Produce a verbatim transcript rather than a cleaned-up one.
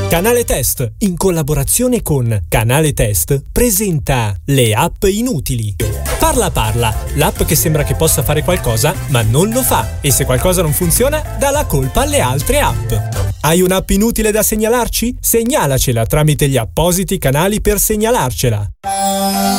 Canale Test, in collaborazione con Canale Test, presenta le app inutili. Parla Parla, l'app che sembra che possa fare qualcosa, ma non lo fa. E se qualcosa non funziona, dà la colpa alle altre app. Hai un'app inutile da segnalarci? Segnalacela tramite gli appositi canali per segnalarcela.